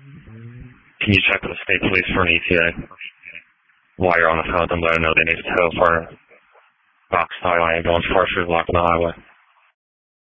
Can you check with the state police for an ETA? While you're on the phone with them, let them know they need to tow for Box Highway and going far through blocking the highway.